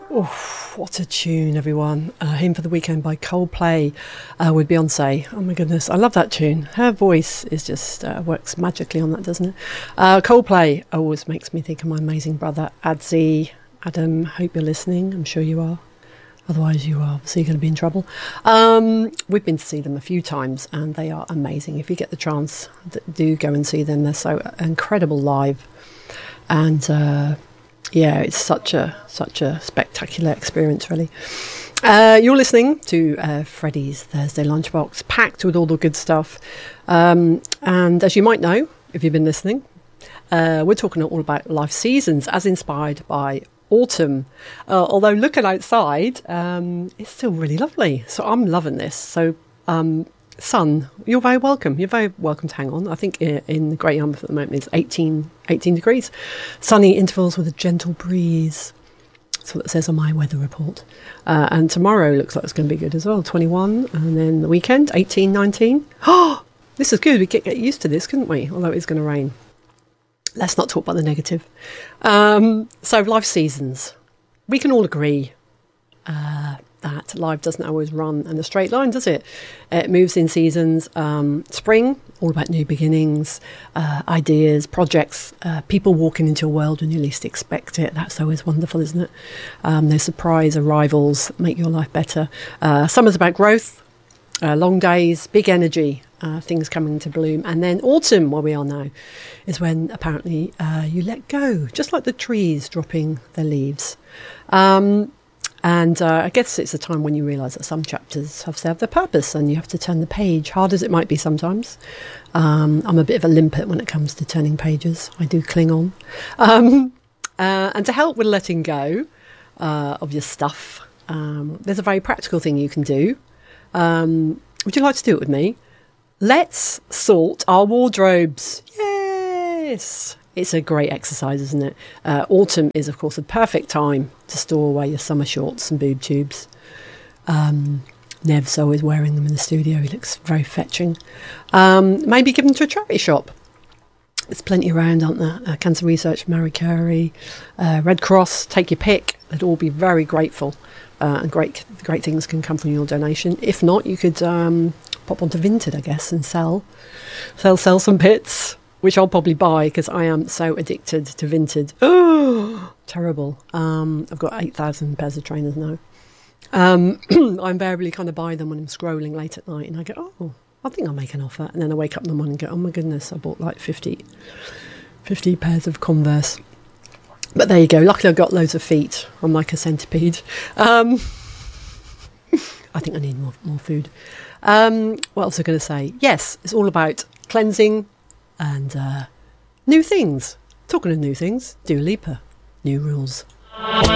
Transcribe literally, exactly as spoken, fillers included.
Oh, what a tune, everyone. Uh, Hymn for the Weekend by Coldplay uh, with Beyonce. Oh my goodness, I love that tune. Her voice is just uh, works magically on that, doesn't it? Uh, Coldplay always makes me think of my amazing brother, Adzi. Adam, hope you're listening. I'm sure you are. Otherwise, you are obviously going to be in trouble. Um, we've been to see them a few times, and they are amazing. If you get the chance, do go and see them. They're so incredible live. And... Uh, Yeah, it's such a such a spectacular experience, really. Uh, you're listening to uh, Freddie's Thursday Lunchbox, packed with all the good stuff. Um, and as you might know, if you've been listening, uh, we're talking all about life seasons as inspired by autumn. Uh, although looking outside, um, it's still really lovely. So I'm loving this. So um, sun, you're very welcome. You're very welcome to hang on. I think in the Great Yarmouth at the moment it's eighteen, eighteen degrees. Sunny intervals with a gentle breeze. That's what it says on my weather report. Uh, and tomorrow looks like it's going to be good as well. twenty-one. And then the weekend, eighteen, nineteen. Oh, this is good. We could get used to this, couldn't we? Although it's going to rain. Let's not talk about the negative. Um, so life seasons. We can all agree uh, that life doesn't always run in a straight line, does it? It moves in seasons. Um, spring, all about new beginnings, uh, ideas, projects, uh, people walking into a world when you least expect it. That's always wonderful, isn't it? Um, those surprise arrivals make your life better. Uh, summer's about growth, uh, long days, big energy, uh, things coming to bloom. And then autumn, where we are now, is when apparently uh, you let go, just like the trees dropping their leaves. Um, And uh, I guess it's a time when you realise that some chapters have served their purpose and you have to turn the page, hard as it might be sometimes. Um, I'm a bit of a limpet when it comes to turning pages. I do cling on. Um, uh, and to help with letting go uh, of your stuff, um, there's a very practical thing you can do. Um, would you like to do it with me? Let's sort our wardrobes. Yes! It's a great exercise, isn't it? Uh, autumn is, of course, a perfect time to store away your summer shorts and boob tubes. Um, Nev's always wearing them in the studio. He looks very fetching. Um, maybe give them to a charity shop. There's plenty around, aren't there? Uh, Cancer Research, Marie Curie, uh, Red Cross, take your pick. They'd all be very grateful. Uh, and great great things can come from your donation. If not, you could um, pop onto Vinted, I guess, and sell, sell, sell some bits. Which I'll probably buy because I am so addicted to Vinted. Oh, terrible. Um, I've got eight thousand pairs of trainers now. Um, I invariably kind of buy them when I'm scrolling late at night and I go, oh, I think I'll make an offer. And then I wake up in the morning and go, oh my goodness, I bought like fifty, fifty pairs of Converse. But there you go. Luckily I've got loads of feet. I'm like a centipede. Um, I think I need more, more food. Um, what else was I going to say? Yes, it's all about cleansing, and uh, new things. Talking of new things, Dua Lipa, New Rules.